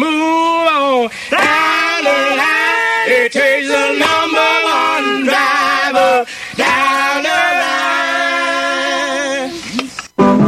move on. Down the line, it takes a long